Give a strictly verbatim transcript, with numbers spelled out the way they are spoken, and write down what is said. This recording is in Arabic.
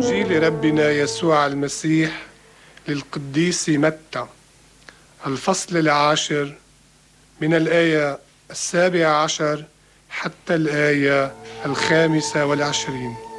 إنجيل ربنا يسوع المسيح للقديس متى، الفصل العاشر من الآية السابعة عشر حتى الآية الخامسة والعشرين.